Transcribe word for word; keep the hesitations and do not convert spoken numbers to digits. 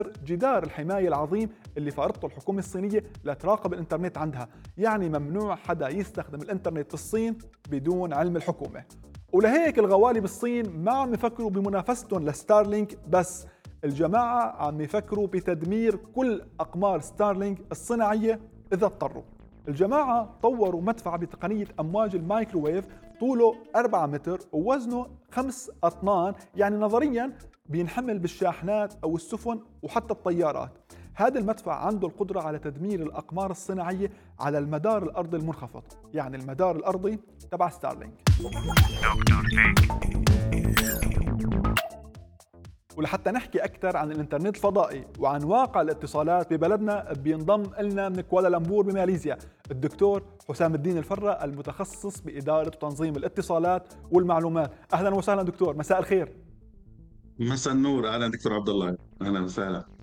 جدار الحماية العظيم اللي فرضته الحكومة الصينية لتراقب الإنترنت عندها، يعني ممنوع حدا يستخدم الإنترنت في الصين بدون علم الحكومة. ولهيك الغوالي بالصين ما عم يفكروا بمنافستهم لستارلينك بس، الجماعة عم يفكروا بتدمير كل أقمار ستارلينك الصناعية إذا اضطروا. الجماعة طوروا مدفع بتقنية أمواج المايكروويف طوله أربعة متر ووزنه خمس أطنان، يعني نظرياً بينحمل بالشاحنات أو السفن وحتى الطيارات. هذا المدفع عنده القدرة على تدمير الأقمار الصناعية على المدار الأرضي المنخفض، يعني المدار الأرضي تبع ستارلينك. ولحتى نحكي أكثر عن الإنترنت الفضائي وعن واقع الاتصالات ببلدنا بينضم لنا من كوالالمبور بماليزيا الدكتور حسام الدين الفرة، المتخصص بإدارة وتنظيم الاتصالات والمعلومات. أهلا وسهلا دكتور، مساء الخير. مساء النور، اهلا دكتور عبد الله، اهلا وسهلا.